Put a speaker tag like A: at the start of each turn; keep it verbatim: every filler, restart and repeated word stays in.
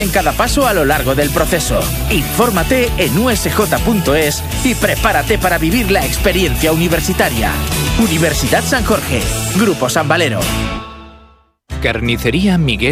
A: en cada paso a lo largo del proceso. Infórmate en u s j punto es y prepárate para vivir la experiencia universitaria. Universidad San Jorge, Grupo San Valero.
B: Carnicería Miguel